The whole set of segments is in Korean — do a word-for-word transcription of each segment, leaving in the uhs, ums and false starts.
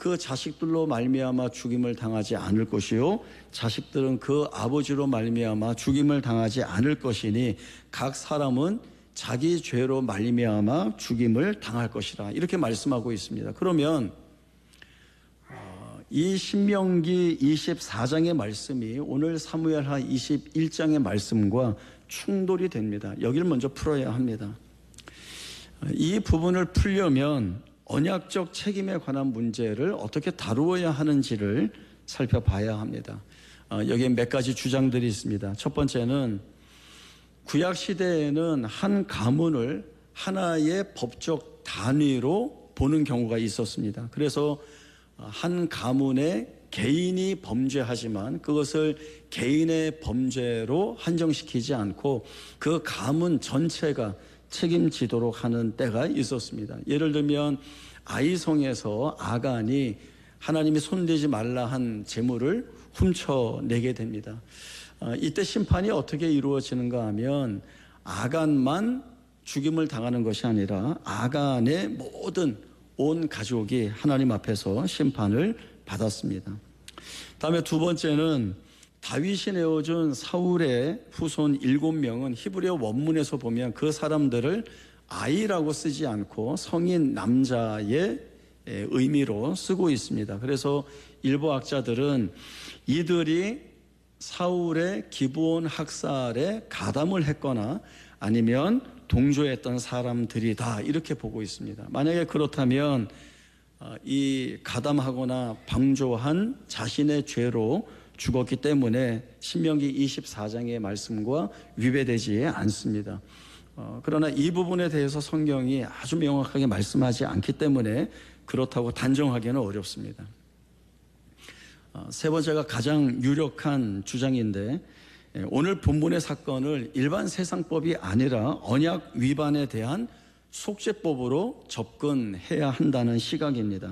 그 자식들로 말미암아 죽임을 당하지 않을 것이요 자식들은 그 아버지로 말미암아 죽임을 당하지 않을 것이니 각 사람은 자기 죄로 말미암아 죽임을 당할 것이라 이렇게 말씀하고 있습니다. 그러면 이 신명기 이십사 장의 말씀이 오늘 사무엘하 이십일 장의 말씀과 충돌이 됩니다. 여기를 먼저 풀어야 합니다. 이 부분을 풀려면 언약적 책임에 관한 문제를 어떻게 다루어야 하는지를 살펴봐야 합니다. 여기에 몇 가지 주장들이 있습니다. 첫 번째는 구약시대에는 한 가문을 하나의 법적 단위로 보는 경우가 있었습니다. 그래서 한 가문의 개인이 범죄하지만 그것을 개인의 범죄로 한정시키지 않고 그 가문 전체가 책임지도록 하는 때가 있었습니다. 예를 들면 아이성에서 아간이 하나님이 손대지 말라 한 재물을 훔쳐내게 됩니다. 이때 심판이 어떻게 이루어지는가 하면 아간만 죽임을 당하는 것이 아니라 아간의 모든 온 가족이 하나님 앞에서 심판을 받았습니다. 다음에 두 번째는 다윗이 내어준 사울의 후손 일곱 명은 히브리어 원문에서 보면 그 사람들을 아이라고 쓰지 않고 성인 남자의 의미로 쓰고 있습니다. 그래서 일부 학자들은 이들이 사울의 기브온 학살에 가담을 했거나 아니면 동조했던 사람들이다 이렇게 보고 있습니다. 만약에 그렇다면 이 가담하거나 방조한 자신의 죄로 죽었기 때문에 신명기 이십사 장의 말씀과 위배되지 않습니다. 어, 그러나 이 부분에 대해서 성경이 아주 명확하게 말씀하지 않기 때문에 그렇다고 단정하기는 어렵습니다. 어, 세 번째가 가장 유력한 주장인데 오늘 본문의 사건을 일반 세상법이 아니라 언약 위반에 대한 속죄법으로 접근해야 한다는 시각입니다.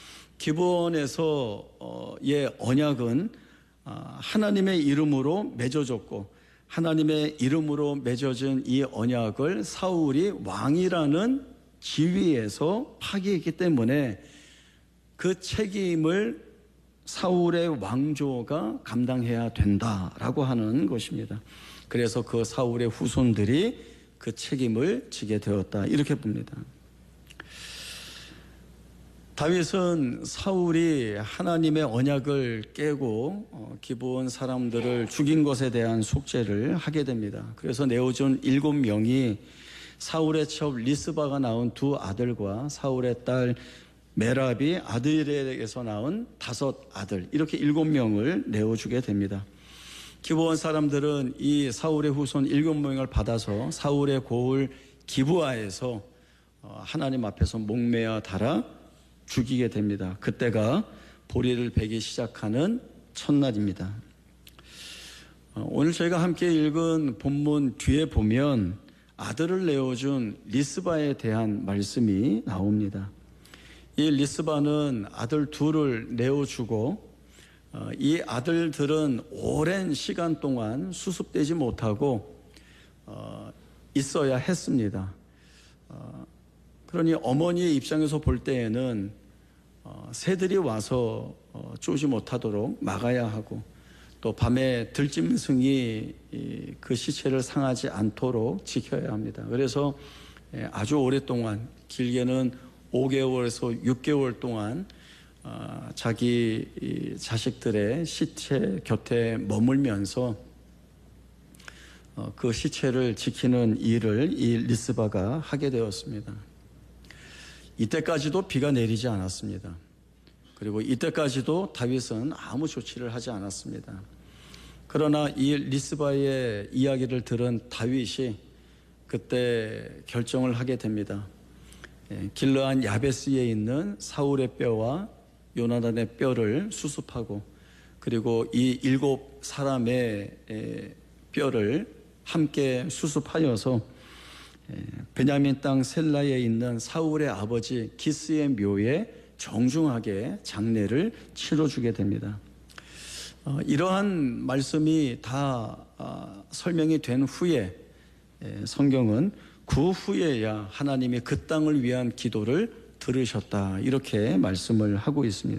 기브온에서의 언약은 하나님의 이름으로 맺어졌고 하나님의 이름으로 맺어진 이 언약을 사울이 왕이라는 지위에서 파기했기 때문에 그 책임을 사울의 왕조가 감당해야 된다라고 하는 것입니다. 그래서 그 사울의 후손들이 그 책임을 지게 되었다 이렇게 봅니다. 다윗은 사울이 하나님의 언약을 깨고 기브온 사람들을 죽인 것에 대한 속죄를 하게 됩니다. 그래서 내어준 일곱 명이 사울의 첩 리스바가 낳은 두 아들과 사울의 딸 메랍이 아들에게서 낳은 다섯 아들 이렇게 일곱 명을 내어주게 됩니다. 기브온 사람들은 이 사울의 후손 일곱 명을 받아서 사울의 고을 기브아에서 하나님 앞에서 목매어 달아 죽이게 됩니다. 그때가 보리를 베기 시작하는 첫날입니다. 오늘 저희가 함께 읽은 본문 뒤에 보면 아들을 내어준 리스바에 대한 말씀이 나옵니다. 이 리스바는 아들 둘을 내어주고 이 아들들은 오랜 시간 동안 수습되지 못하고 있어야 했습니다. 그러니 어머니의 입장에서 볼 때에는 새들이 와서 쪼지 못하도록 막아야 하고 또 밤에 들짐승이 그 시체를 상하지 않도록 지켜야 합니다. 그래서 아주 오랫동안 길게는 오 개월에서 육 개월 동안 자기 자식들의 시체 곁에 머물면서 그 시체를 지키는 일을 이 리스바가 하게 되었습니다. 이때까지도 비가 내리지 않았습니다. 그리고 이때까지도 다윗은 아무 조치를 하지 않았습니다. 그러나 이 리스바의 이야기를 들은 다윗이 그때 결정을 하게 됩니다. 길르앗 야베스에 있는 사울의 뼈와 요나단의 뼈를 수습하고 그리고 이 일곱 사람의 뼈를 함께 수습하여서 베냐민 땅 셀라에 있는 사울의 아버지 기스의 묘에 정중하게 장례를 치러주게 됩니다. 어, 이러한 말씀이 다 어, 설명이 된 후에 에, 성경은 그 후에야 하나님이 그 땅을 위한 기도를 들으셨다 이렇게 말씀을 하고 있습니다.